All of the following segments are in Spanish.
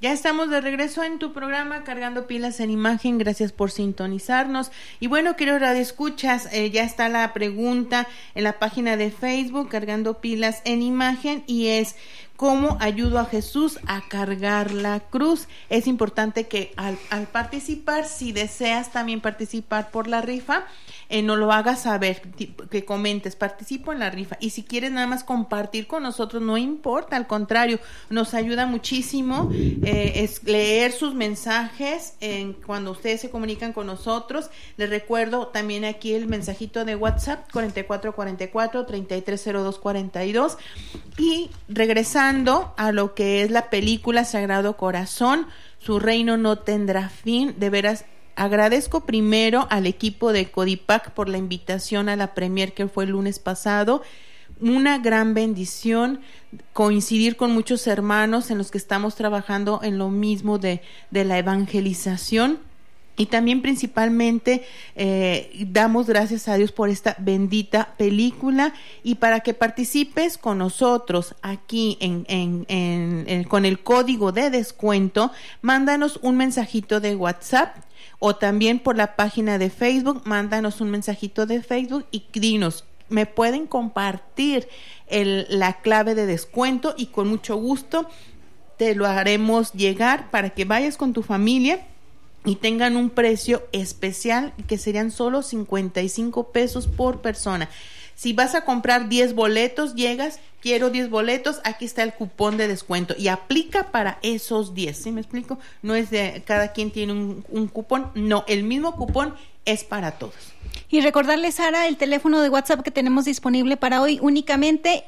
Ya estamos de regreso en tu programa Cargando Pilas en Imagen. Gracias por sintonizarnos. Y bueno, queridos radioescuchas, ya está la pregunta en la página de Facebook Cargando Pilas en Imagen, y es: ¿cómo ayudo a Jesús a cargar la cruz? Es importante que al participar, si deseas también participar por la rifa, no lo hagas saber, que comentes, participo en la rifa. Y si quieres nada más compartir con nosotros, no importa, al contrario, nos ayuda muchísimo es leer sus mensajes cuando ustedes se comunican con nosotros. Les recuerdo también aquí el mensajito de WhatsApp 4444-330242. Y regresando a lo que es la película Sagrado Corazón, Su reino no tendrá fin. De veras, agradezco primero al equipo de Codipac por la invitación a la premier que fue el lunes pasado. Una gran bendición coincidir con muchos hermanos en los que estamos trabajando en lo mismo de la evangelización. Y también principalmente damos gracias a Dios por esta bendita película. Y para que participes con nosotros aquí con el código de descuento, mándanos un mensajito de WhatsApp, o también por la página de Facebook, mándanos un mensajito de Facebook y dinos: me pueden compartir la clave de descuento, y con mucho gusto te lo haremos llegar para que vayas con tu familia y tengan un precio especial, que serían solo 55 pesos por persona. Si vas a comprar 10 boletos, llegas, quiero 10 boletos, aquí está el cupón de descuento y aplica para esos 10. ¿Sí me explico? No es de cada quien tiene un cupón, no, el mismo cupón es para todos. Y recordarles, Sara, el teléfono de WhatsApp que tenemos disponible para hoy, únicamente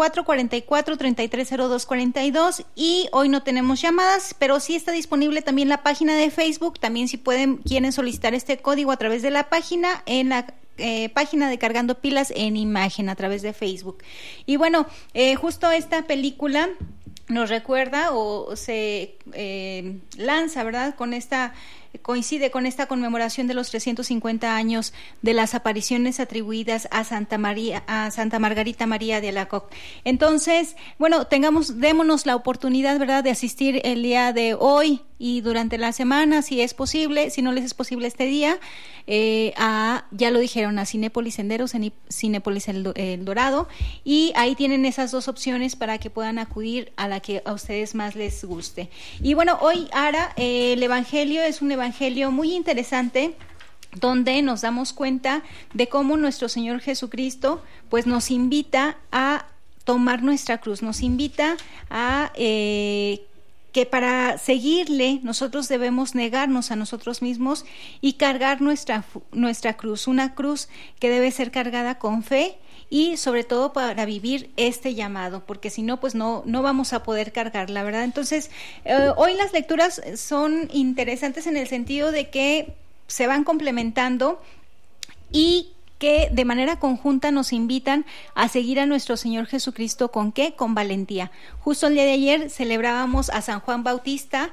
4444-330242, y hoy no tenemos llamadas, pero sí está disponible también la página de Facebook. También si quieren solicitar este código a través de la página, en la página de Cargando Pilas en Imagen a través de Facebook. Y bueno, justo esta película nos recuerda o se lanza, ¿verdad?, coincide con esta conmemoración de los 350 años de las apariciones atribuidas a Santa Margarita María de Alacoque. Entonces, bueno, démonos la oportunidad, ¿verdad?, de asistir el día de hoy y durante la semana, si es posible. Si no les es posible este día, ya lo dijeron, a Cinépolis Senderos, en Cinépolis el Dorado, y ahí tienen esas dos opciones para que puedan acudir a la que a ustedes más les guste. Y bueno, hoy, Ara, el Evangelio es un Evangelio muy interesante, donde nos damos cuenta de cómo nuestro Señor Jesucristo pues nos invita a tomar nuestra cruz, nos invita a que para seguirle nosotros debemos negarnos a nosotros mismos y cargar nuestra cruz, una cruz que debe ser cargada con fe, y sobre todo para vivir este llamado, porque si no, pues no vamos a poder cargarla, ¿verdad? Entonces, hoy las lecturas son interesantes en el sentido de que se van complementando y que de manera conjunta nos invitan a seguir a nuestro Señor Jesucristo. ¿Con qué? Con valentía. Justo el día de ayer celebrábamos a San Juan Bautista,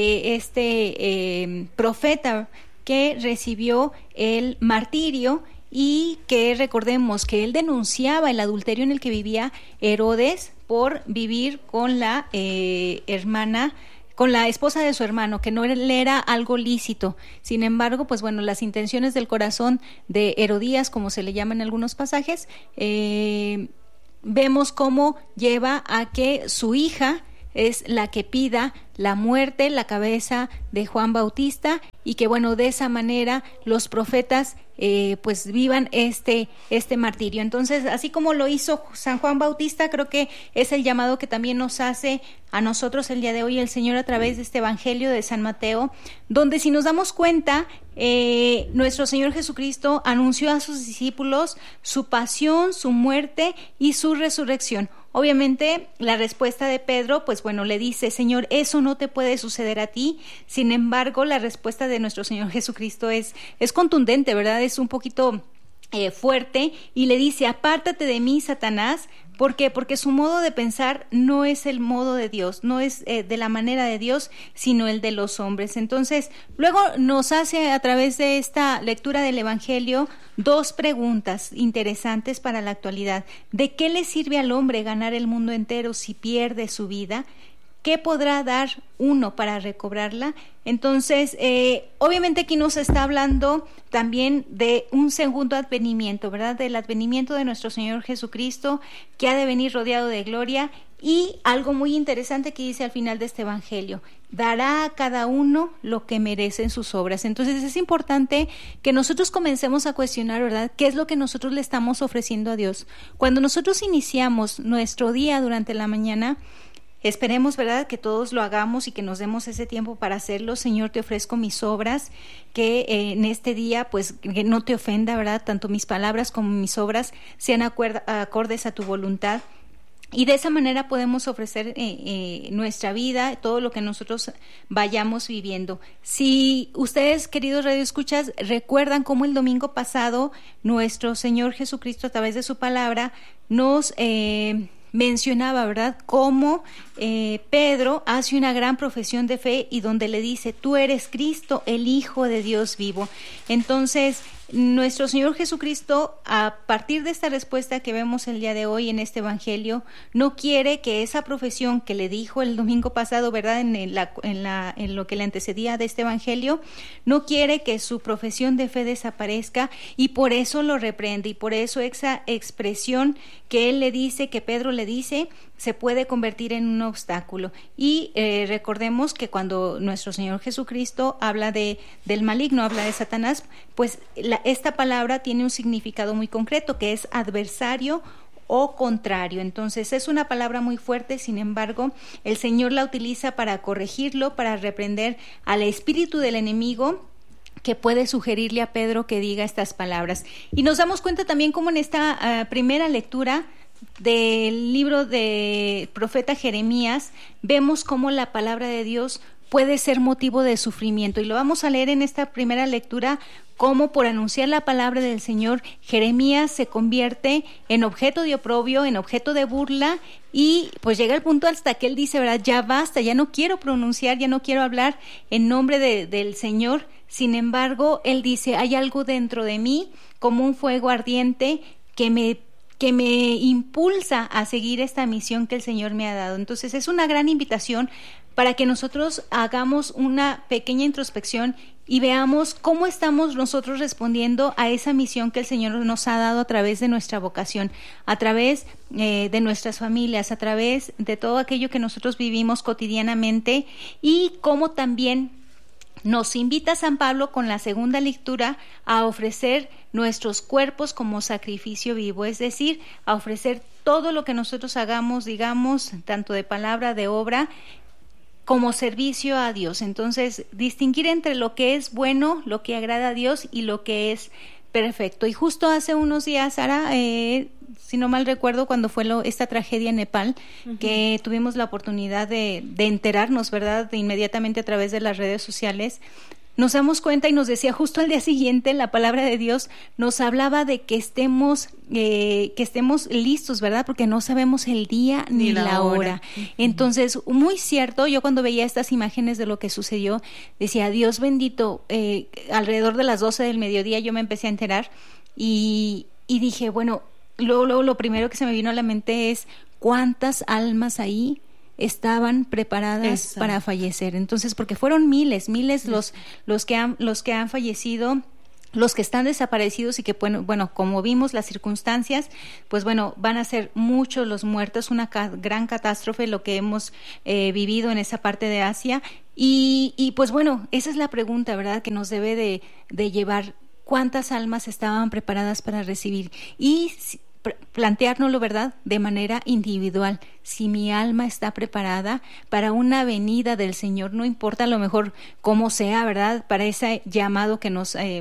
profeta que recibió el martirio, y que recordemos que él denunciaba el adulterio en el que vivía Herodes por vivir con la con la esposa de su hermano, que no le era algo lícito. Sin embargo, pues bueno, las intenciones del corazón de Herodías, como se le llama en algunos pasajes, vemos cómo lleva a que su hija es la que pida la muerte, la cabeza de Juan Bautista, y que bueno, de esa manera los profetas pues vivan este martirio. Entonces, así como lo hizo San Juan Bautista, creo que es el llamado que también nos hace a nosotros el día de hoy el Señor a través de este Evangelio de San Mateo, donde, si nos damos cuenta, nuestro Señor Jesucristo anunció a sus discípulos su pasión, su muerte y su resurrección. Obviamente, la respuesta de Pedro, pues bueno, le dice: Señor, eso no te puede suceder a ti. Sin embargo, la respuesta de nuestro Señor Jesucristo es contundente, ¿verdad? Es un poquito fuerte, y le dice: apártate de mí, Satanás. ¿Por qué? Porque su modo de pensar no es el modo de Dios, no es de la manera de Dios, sino el de los hombres. Entonces, luego nos hace, a través de esta lectura del Evangelio, dos preguntas interesantes para la actualidad. ¿De qué le sirve al hombre ganar el mundo entero si pierde su vida? ¿qué podrá dar uno para recobrarla? Entonces, obviamente aquí nos está hablando también de un segundo advenimiento, ¿verdad? Del advenimiento de nuestro Señor Jesucristo, que ha de venir rodeado de gloria, y algo muy interesante que dice al final de este evangelio: dará a cada uno lo que merecen sus obras. Entonces es importante que nosotros comencemos a cuestionar, ¿verdad?, qué es lo que nosotros le estamos ofreciendo a Dios. Cuando nosotros iniciamos nuestro día durante la mañana, esperemos, ¿verdad?, que todos lo hagamos y que nos demos ese tiempo para hacerlo. Señor, te ofrezco mis obras, que en este día, pues, que no te ofenda, ¿verdad?, tanto mis palabras como mis obras sean acordes a tu voluntad. Y de esa manera podemos ofrecer nuestra vida, todo lo que nosotros vayamos viviendo. Si ustedes, queridos radioescuchas, recuerdan cómo el domingo pasado nuestro Señor Jesucristo, a través de su palabra, nos mencionaba, ¿verdad?, cómo Pedro hace una gran profesión de fe y donde le dice: tú eres Cristo, el Hijo de Dios vivo. Entonces, nuestro Señor Jesucristo, a partir de esta respuesta que vemos el día de hoy en este evangelio, no quiere que esa profesión que le dijo el domingo pasado, ¿verdad?, en lo que le antecedía de este evangelio, no quiere que su profesión de fe desaparezca, y por eso lo reprende, y por eso esa expresión que él le dice, que Pedro le dice, se puede convertir en un obstáculo. Y recordemos que cuando nuestro Señor Jesucristo habla del maligno, habla de Satanás, pues esta palabra tiene un significado muy concreto, que es adversario o contrario. Entonces es una palabra muy fuerte, sin embargo, el Señor la utiliza para corregirlo, para reprender al espíritu del enemigo, que puede sugerirle a Pedro que diga estas palabras. Y nos damos cuenta también cómo en esta primera lectura del libro de profeta Jeremías vemos cómo la palabra de Dios puede ser motivo de sufrimiento, y lo vamos a leer en esta primera lectura, cómo por anunciar la palabra del Señor, Jeremías se convierte en objeto de oprobio, en objeto de burla, y pues llega el punto hasta que él dice, ¿verdad?, ya basta, ya no quiero pronunciar, ya no quiero hablar en nombre del Señor. Sin embargo, él dice: hay algo dentro de mí, como un fuego ardiente, que me impulsa a seguir esta misión que el Señor me ha dado. Entonces es una gran invitación para que nosotros hagamos una pequeña introspección y veamos cómo estamos nosotros respondiendo a esa misión que el Señor nos ha dado a través de nuestra vocación, a través de nuestras familias, a través de todo aquello que nosotros vivimos cotidianamente, y cómo también nos invita San Pablo con la segunda lectura a ofrecer nuestros cuerpos como sacrificio vivo, es decir, a ofrecer todo lo que nosotros hagamos, digamos, tanto de palabra, de obra, como servicio a Dios. Entonces, distinguir entre lo que es bueno, lo que agrada a Dios, y lo que es perfecto. Y justo hace unos días, Sara, si no mal recuerdo, cuando fue esta tragedia en Nepal, que tuvimos la oportunidad de enterarnos, ¿verdad?, de inmediatamente a través de las redes sociales, nos damos cuenta y nos decía justo al día siguiente, la palabra de Dios nos hablaba de que estemos listos, ¿verdad?, porque no sabemos el día ni la hora. Entonces, muy cierto, yo cuando veía estas imágenes de lo que sucedió, decía: Dios bendito. Alrededor de las 12 del mediodía yo me empecé a enterar y dije, bueno, luego lo primero que se me vino a la mente es cuántas almas ahí estaban preparadas para fallecer. Entonces, porque fueron miles los que han fallecido, los que están desaparecidos, y que bueno, como vimos las circunstancias, pues bueno, van a ser muchos los muertos, una gran catástrofe lo que hemos vivido en esa parte de Asia, y pues bueno, esa es la pregunta, ¿verdad?, que nos debe de llevar: ¿cuántas almas estaban preparadas para recibir? Y planteárnoslo, ¿verdad?, de manera individual. Si mi alma está preparada para una venida del Señor, no importa a lo mejor cómo sea, ¿verdad?, para ese llamado que nos